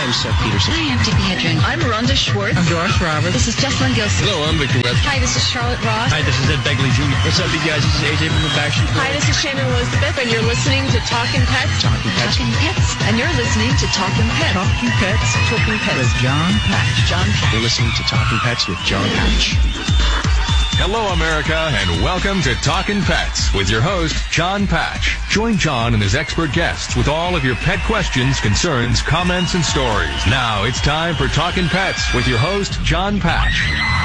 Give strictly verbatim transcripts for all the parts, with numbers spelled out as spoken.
I'm Seth Peterson. Hi, I'm Tippi Hedren. I'm Rhonda Schwartz. I'm Doris Roberts. This is Jessalyn Gilson. Hello, I'm Victor Webb. Hi, this is Charlotte Ross. Hi, this is Ed Begley Junior What's up, you guys? This is A J from the Backstreet Boys. Hi, this is Shannon Elizabeth, and you're listening to Talkin' Pets. Talking Pets. Talking Pets. And you're listening to Talkin' Pets. Talking Pets. Talking Pets. With John Patch. John Patch. You're listening to Talking Pets with John Patch. Hello, America, and welcome to Talkin' Pets with your host, John Patch. Join John and his expert guests with all of your pet questions, concerns, comments, and stories. Now it's time for Talkin' Pets with your host, John Patch.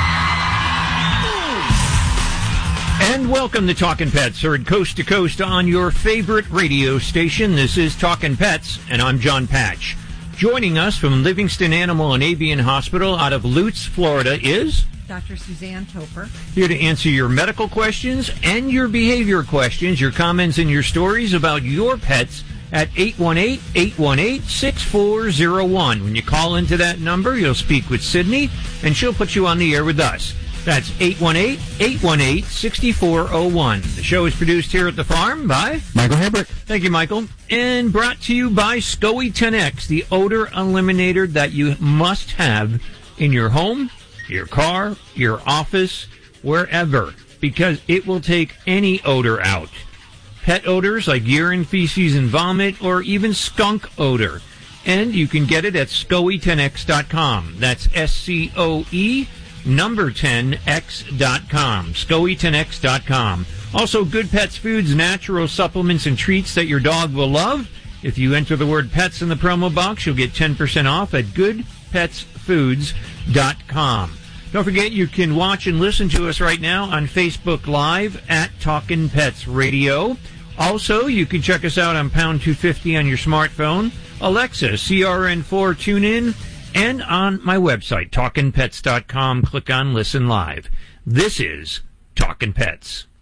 And welcome to Talkin' Pets, heard coast to coast on your favorite radio station. This is Talkin' Pets, and I'm John Patch. Joining us from Livingston Animal and Avian Hospital out of Lutz, Florida is Doctor Suzanne Topper. Here to answer your medical questions and your behavior questions, your comments and your stories about your pets at eight one eight, eight one eight, six four zero one. When you call into that number, you'll speak with Sydney, and she'll put you on the air with us. That's eight one eight, eight one eight, six four zero one. The show is produced here at the farm by Michael Hebrick. Thank you, Michael. And brought to you by SCOE ten X, the odor eliminator that you must have in your home, your car, your office, wherever, because it will take any odor out. Pet odors like urine, feces, and vomit, or even skunk odor. And you can get it at scoe ten x dot com. That's S C O E number ten x dot com. scoe ten x dot com. Also, Good Pets Foods, natural supplements and treats that your dog will love. If you enter the word pets in the promo box, you'll get ten percent off at good pets foods dot com. Don't forget, you can watch and listen to us right now on Facebook Live at Talkin' Pets Radio. Also, you can check us out on Pound two fifty on your smartphone, Alexa, C R N four, TuneIn, and on my website, talkin pets dot com. Click on Listen Live. This is Talkin' Pets.